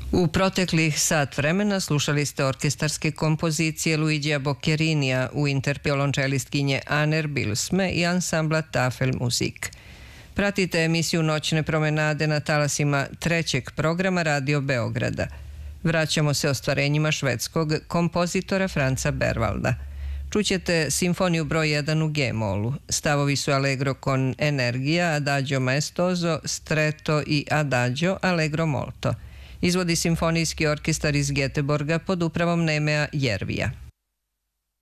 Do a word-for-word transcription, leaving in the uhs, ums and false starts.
U proteklih sat vremena slušali ste orkestarske kompozicije Luigija Boccherinija u interviolončelistkinje Aner Bilsme i ansambla Tafelmusik. Pratite emisiju Noćne promenade na talasima trećeg programa Radio Beograda. Vraćamo se ostvarenjima švedskog kompozitora Franza Berwalda. Čućete simfoniju broj jedan u G-molu. Stavovi su Allegro con Energia, Adagio maestoso, Stretto i Adagio, Allegro molto. Izvodi simfonijski orkestar iz Göteborga pod upravom Nemea Jervija.